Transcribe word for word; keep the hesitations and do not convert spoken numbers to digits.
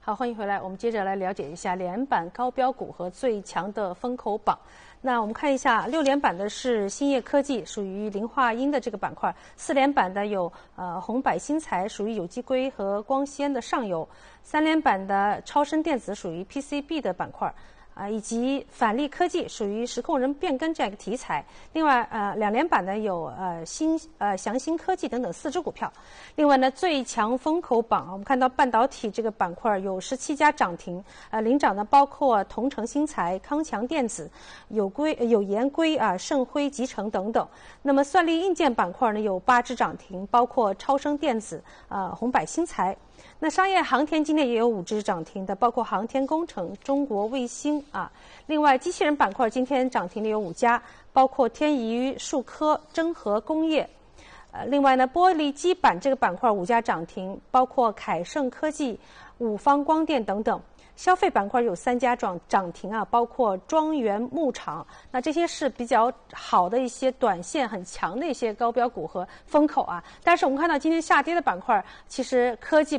好，欢迎回来。我们接着来了解一下连板高标股和最强的风口榜。那我们看一下，六连板的是兴业科技，属于磷化铟的这个板块；四连板的有呃红百新材，属于有机硅和光纤的上游；三连板的超声电子属于 P C B 的板块。啊，以及反力科技属于时空人变更这样一个题材。另外，呃，两连板呢有呃新呃祥兴科技等等四只股票。另外呢，最强风口榜，我们看到半导体这个板块有十七家涨停，呃，领涨呢包括同程新材、康强电子、有硅、有研硅啊、盛辉集成等等。那么算力硬件板块呢有八只涨停，包括超声电子、啊、呃、红百新材。那商业航天今天也有五只涨停的，包括航天工程、中国卫星啊。另外，机器人板块今天涨停的有五家，包括天仪数科、真和工业。呃，另外呢，玻璃基板这个板块五家涨停，包括凯盛科技、五方光电等等。消费板块有三家涨涨停啊，包括庄园牧场。那这些是比较好的一些短线很强的一些高标股和风口啊。但是我们看到今天下跌的板块，其实科技